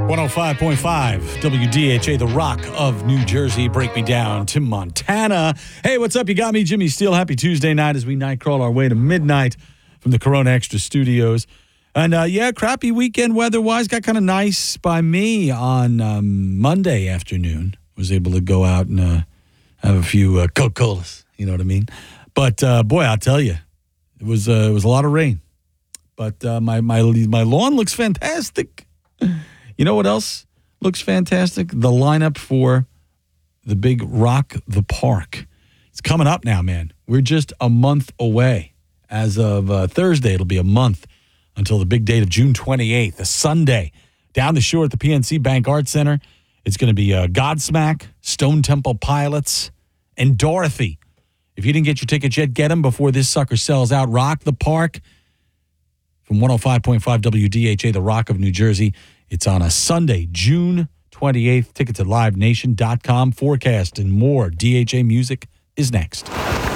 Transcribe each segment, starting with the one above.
105.5 WDHA, the Rock of New Jersey. Break me down to Montana. Hey, what's up? You got me, Jimmy Steele. Happy Tuesday night as we night crawl our way to midnight from the Corona Extra Studios. And crappy weekend weather-wise. Got kind of nice by me on Monday afternoon. Was able to go out and have a few Coca-Colas. You know what I mean? But boy, I'll tell you, it was a lot of rain. But my lawn looks fantastic. You know what else looks fantastic? The lineup for the big Rock the Park. It's coming up now, man. We're just a month away. As of Thursday, it'll be a month until the big date of June 28th, a Sunday, down the shore at the PNC Bank Arts Center. It's going to be Godsmack, Stone Temple Pilots, and Dorothy. If you didn't get your tickets yet, get them before this sucker sells out. Rock the Park from 105.5 WDHA, the Rock of New Jersey. It's on a Sunday, June 28th. Tickets at livenation.com. Forecast and more. DHA Music is next.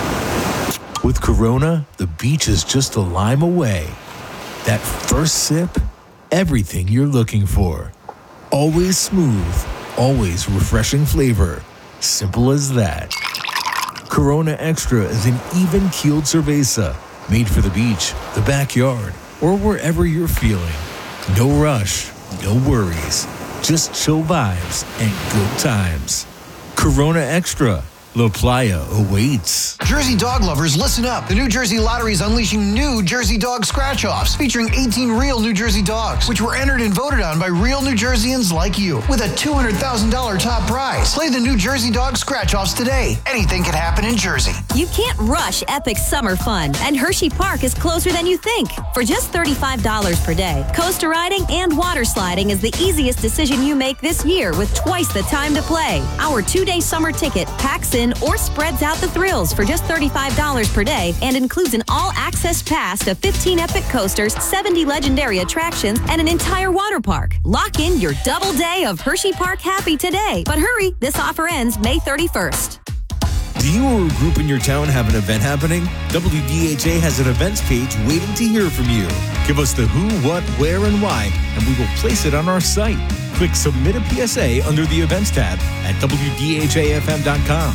With Corona, the beach is just a lime away. That first sip, everything you're looking for. Always smooth, always refreshing flavor. Simple as that. Corona Extra is an even-keeled cerveza made for the beach, the backyard, or wherever you're feeling. No rush. No worries, just chill vibes and good times. Corona Extra, La Playa awaits. Jersey dog lovers, listen up. The New Jersey Lottery is unleashing new Jersey Dog Scratch-Offs featuring 18 real New Jersey dogs, which were entered and voted on by real New Jerseyans like you, with a $200,000 top prize. Play the New Jersey Dog Scratch-Offs today. Anything can happen in Jersey. You can't rush epic summer fun, and Hershey Park is closer than you think. For just $35 per day, coaster riding and water sliding is the easiest decision you make this year with twice the time to play. Our 2-day summer ticket packs in or spreads out the thrills for just $35 per day and includes an all-access pass to 15 epic coasters, 70 legendary attractions, and an entire water park. Lock in your double day of Hershey Park happy today. But hurry, this offer ends May 31st. Do you or a group in your town have an event happening? WDHA has an events page waiting to hear from you. Give us the who, what, where, and why, and we will place it on our site. Click Submit a PSA under the Events tab at WDHAFM.com.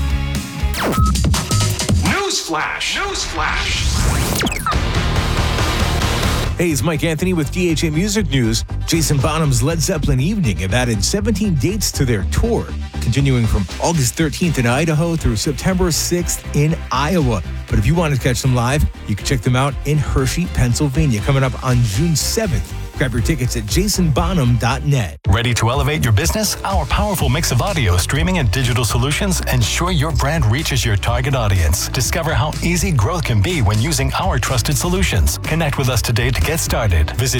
Newsflash! Hey, it's Mike Anthony with DHA Music News. Jason Bonham's Led Zeppelin Evening have added 17 dates to their tour, continuing from August 13th in Idaho through September 6th in Iowa. But if you want to catch them live, you can check them out in Hershey, Pennsylvania, coming up on June 7th. Grab your tickets at jasonbonham.net. Ready to elevate your business? Our powerful mix of audio, streaming, and digital solutions ensure your brand reaches your target audience. Discover how easy growth can be when using our trusted solutions. Connect with us today to get started. Visit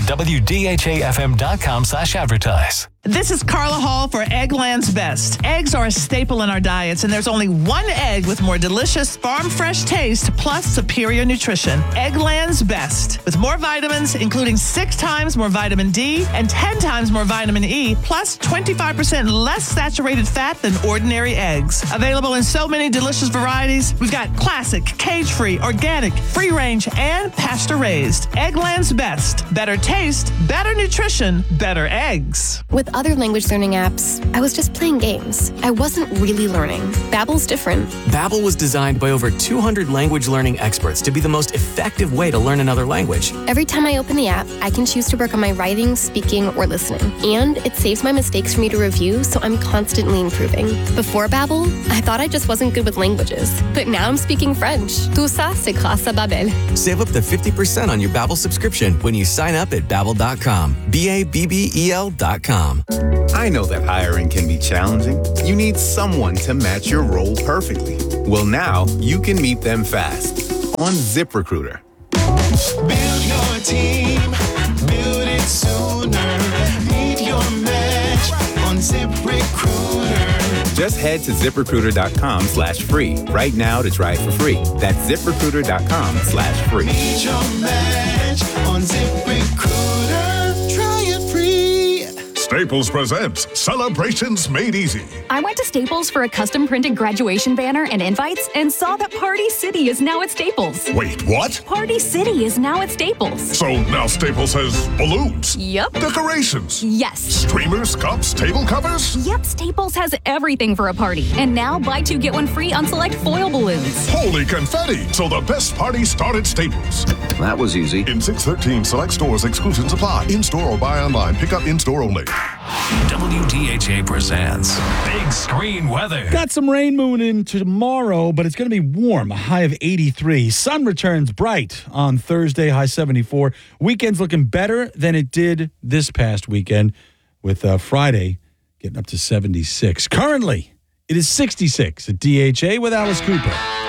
WDHAFM.com/advertise. This is Carla Hall for Eggland's Best. Eggs are a staple in our diets, and there's only one egg with more delicious, farm-fresh taste plus superior nutrition. Eggland's Best. With more vitamins, including 6 times more vitamin D and 10 times more vitamin E, plus 25% less saturated fat than ordinary eggs. Available in so many delicious varieties. We've got classic, cage-free, organic, free-range, and pasture-raised. Eggland's Best. Better taste, better nutrition, better eggs. With other language learning apps, I was just playing games. I wasn't really learning. Babbel's different. Babbel was designed by over 200 language learning experts to be the most effective way to learn another language. Every time I open the app, I can choose to work on my writing, speaking, or listening. And it saves my mistakes for me to review, so I'm constantly improving. Before Babbel, I thought I just wasn't good with languages. But now I'm speaking French. Tout ça, c'est grâce à Babbel. Save up to 50% on your Babbel subscription when you sign up at Babbel.com. BABBEL.com. I know that hiring can be challenging. You need someone to match your role perfectly. Well, now you can meet them fast on ZipRecruiter. Build your team, build it sooner. Meet your match on ZipRecruiter. Just head to ZipRecruiter.com/free right now to try it for free. That's ZipRecruiter.com/free. Meet your match on ZipRecruiter. Try it free. Stay Staples presents Celebrations Made Easy. I went to Staples for a custom printed graduation banner and invites and saw that Party City is now at Staples. Wait, what? Party City is now at Staples. So now Staples has balloons? Yep. Decorations? Yes. Streamers, cups, table covers? Yep, Staples has everything for a party. And now buy two, get one free on select foil balloons. Holy confetti! So the best party started at Staples. That was easy. In 613 select stores, exclusions apply. In-store or buy online. Pick up in-store only. WDHA presents Big Screen Weather. Got some rain moving in tomorrow, but it's going to be warm, a high of 83. Sun returns bright on Thursday, high 74. Weekend's looking better than it did this past weekend, with Friday getting up to 76. Currently, it is 66 at DHA with Alice Cooper.